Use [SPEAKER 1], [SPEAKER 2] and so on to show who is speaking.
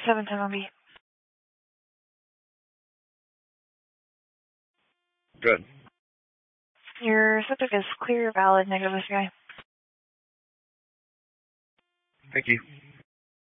[SPEAKER 1] 710 on B.
[SPEAKER 2] Good.
[SPEAKER 1] Your subject is clear, valid, negative SCI.
[SPEAKER 2] Thank you.